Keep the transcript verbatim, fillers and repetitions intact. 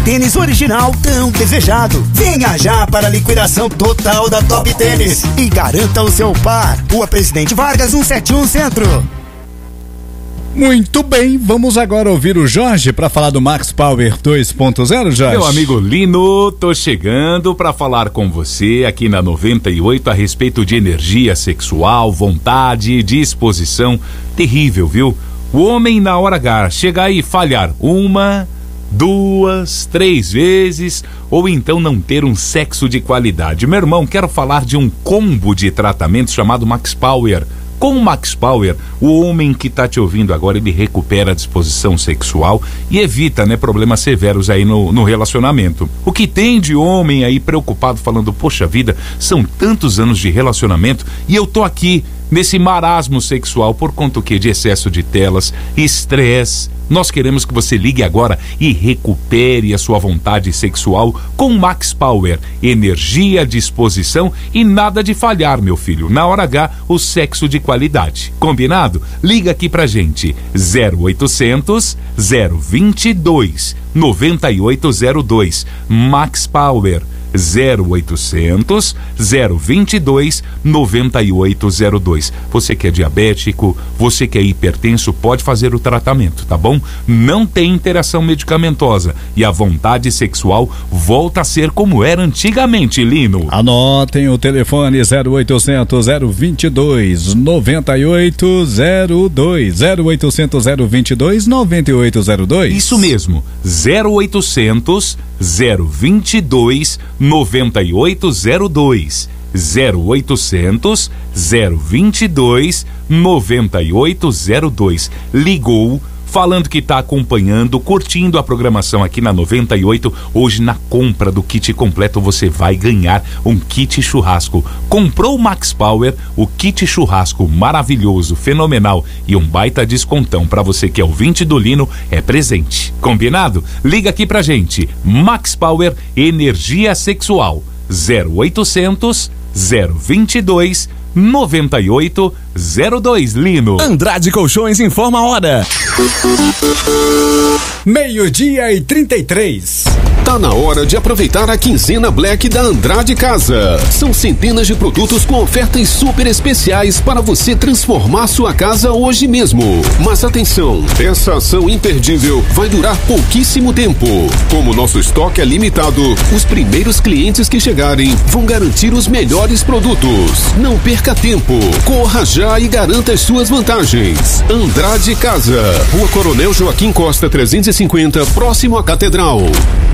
tênis original tão desejado. Venha já para a liquidação total da Top Tênis e garanta o seu par. Rua Presidente Vargas, cento e setenta e um Centro. Muito bem, vamos agora ouvir o Jorge para falar do Max Power dois ponto zero, Jorge. Meu amigo Lino, tô chegando para falar com você aqui na noventa e oito a respeito de energia sexual, vontade, disposição. Terrível, viu? O homem na hora H chegar e falhar uma, duas, três vezes, ou então não ter um sexo de qualidade. Meu irmão, quero falar de um combo de tratamentos chamado Max Power. Com o Max Power, o homem que tá te ouvindo agora, ele recupera a disposição sexual e evita, né, problemas severos aí no, no relacionamento. O que tem de homem aí preocupado falando, poxa vida, são tantos anos de relacionamento e eu tô aqui nesse marasmo sexual por conta o quê? De excesso de telas, estresse. Nós queremos que você ligue agora e recupere a sua vontade sexual com Max Power. Energia, disposição e nada de falhar, meu filho. Na hora H, o sexo de qualidade. Combinado? Liga aqui pra gente. zero oitocentos, zero vinte e dois, noventa e oito zero dois. Max Power. zero oitocentos, zero vinte e dois, noventa e oito zero dois. Você que é diabético, você que é hipertenso, pode fazer o tratamento, tá bom? Não tem interação medicamentosa e a vontade sexual volta a ser como era antigamente, Lino. Anotem o telefone zero oitocentos, zero vinte e dois, noventa e oito zero dois. zero oitocentos, zero vinte e dois, noventa e oito zero dois. Isso mesmo, zero oitocentos, zero vinte e dois, noventa e oito zero dois. zero oitocentos, zero vinte e dois, noventa e oito zero dois. Ligou falando que está acompanhando, curtindo a programação aqui na noventa e oito. Hoje, na compra do kit completo, você vai ganhar um kit churrasco. Comprou o Max Power, o kit churrasco maravilhoso, fenomenal e um baita descontão para você que é ouvinte do Lino, é presente. Combinado? Liga aqui pra gente. Max Power, energia sexual. zero oitocentos, zero vinte e dois, noventa e oito zero dois, Lino. Andrade Colchões informa a hora. Meio-dia e trinta e três. Tá na hora de aproveitar a quinzena Black da Andrade Casa. São centenas de produtos com ofertas super especiais para você transformar sua casa hoje mesmo. Mas atenção, essa ação imperdível vai durar pouquíssimo tempo. Como nosso estoque é limitado, os primeiros clientes que chegarem vão garantir os melhores produtos. Não perca tempo, corra já e garanta as suas vantagens. Andrade Casa, Rua Coronel Joaquim Costa trezentos e cinquenta, próximo à Catedral.